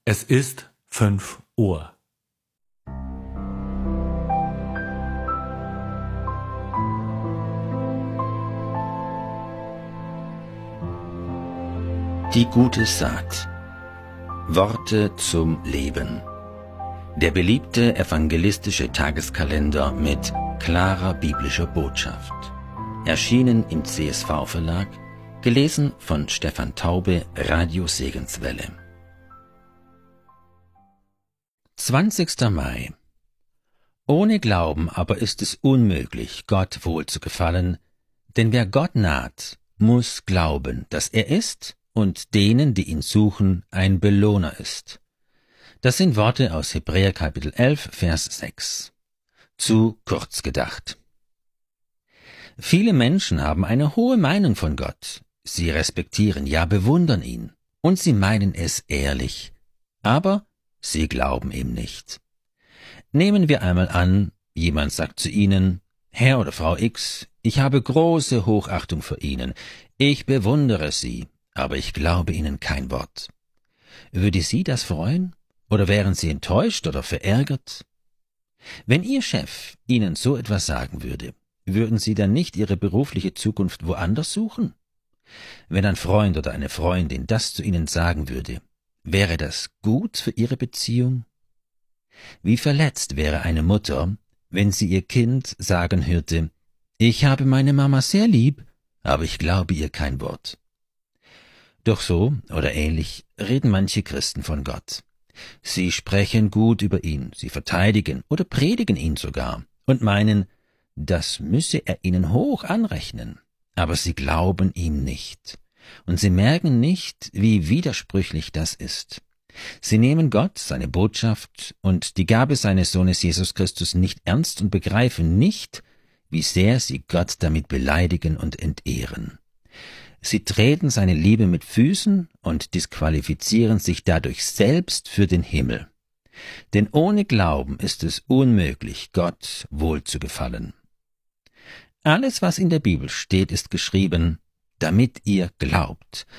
Es ist 5 Uhr. Die gute Saat. Worte zum Leben. Der beliebte evangelistische Tageskalender mit klarer biblischer Botschaft. Erschienen im CSV-Verlag, gelesen von Stefan Taube, Radio Segenswelle. 20. Mai. Ohne Glauben aber ist es unmöglich, Gott wohl zu gefallen, denn wer Gott naht, muss glauben, dass er ist und denen, die ihn suchen, ein Belohner ist. Das sind Worte aus Hebräer Kapitel 11, Vers 6. Zu kurz gedacht. Viele Menschen haben eine hohe Meinung von Gott. Sie respektieren, ja bewundern ihn. Und sie meinen es ehrlich. Aber sie glauben ihm nicht. Nehmen wir einmal an, jemand sagt zu Ihnen: Herr oder Frau X, ich habe große Hochachtung für Ihnen. Ich bewundere Sie, aber ich glaube Ihnen kein Wort. Würde Sie das freuen? Oder wären Sie enttäuscht oder verärgert? Wenn Ihr Chef Ihnen so etwas sagen würde, würden Sie dann nicht Ihre berufliche Zukunft woanders suchen? Wenn ein Freund oder eine Freundin das zu Ihnen sagen würde, wäre das gut für Ihre Beziehung? Wie verletzt wäre eine Mutter, wenn sie ihr Kind sagen hörte: Ich habe meine Mama sehr lieb, aber ich glaube ihr kein Wort. Doch so oder ähnlich reden manche Christen von Gott. Sie sprechen gut über ihn, sie verteidigen oder predigen ihn sogar und meinen, das müsse er ihnen hoch anrechnen. Aber sie glauben ihm nicht. Und sie merken nicht, wie widersprüchlich das ist. Sie nehmen Gott, seine Botschaft und die Gabe seines Sohnes Jesus Christus nicht ernst und begreifen nicht, wie sehr sie Gott damit beleidigen und entehren. Sie treten seine Liebe mit Füßen und disqualifizieren sich dadurch selbst für den Himmel. Denn ohne Glauben ist es unmöglich, Gott wohl zu gefallen. Alles, was in der Bibel steht, ist geschrieben, damit ihr glaubt,